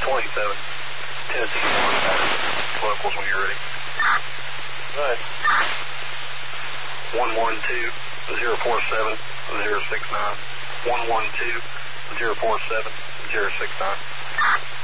Tennessee 1, locals when you're ready. Right. 112-047-069. 112-047-069.